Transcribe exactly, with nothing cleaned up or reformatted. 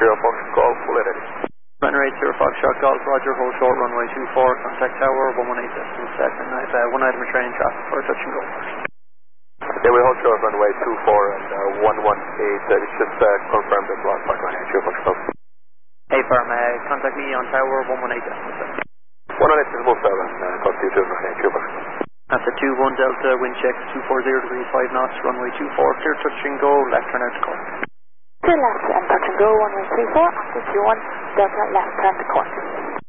zero Fox Golf, full ready. Runway zero Fox Shot Golf, Roger, hold short, runway two four, contact tower, one one eight decimal seven, uh, one item of train traffic for touch and go. Yeah, we hold short, runway two four and uh, one one eight, uh, it's just uh, confirmed the block back runway zero Fox Golf. Hey firm, uh, contact me on tower, one one eight decimal seven. one one eight decimal seven, uh, talk to you soon, runway zero Fox Golf. After two one Delta, wind check two four zero degrees five knots, runway two four, clear touch and go, left turn out to court. Clear left and touch and go, one one three four, after two one Delta, left turn to court.